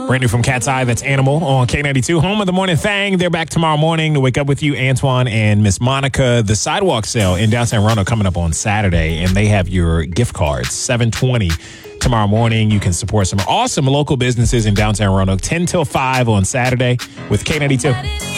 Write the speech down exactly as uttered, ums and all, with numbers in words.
Brand new from Cat's Eye, that's Animal on K ninety-two. Home of the Morning Thang. They're back tomorrow morning to wake up with you, Antoine and Miss Monica. The sidewalk sale in downtown Roanoke coming up on Saturday, and they have your gift cards, seven twenty tomorrow morning. You can support some awesome local businesses in downtown Roanoke, ten till five on Saturday with K ninety-two.